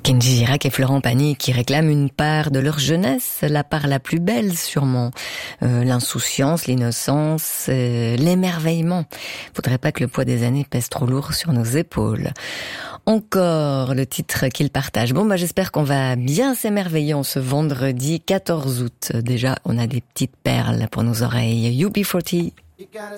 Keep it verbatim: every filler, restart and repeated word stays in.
Kenji Girac et Florent Pagny qui réclament une part de leur jeunesse, la part la plus belle sûrement. Euh, l'insouciance, l'innocence, euh, l'émerveillement. Faudrait pas que le poids des années pèse trop lourd sur nos épaules. Encore le titre qu'ils partagent. Bon, bah, j'espère qu'on va bien s'émerveiller en ce vendredi quatorze août. Déjà, on a des petites perles pour nos oreilles. U B forty. You gotta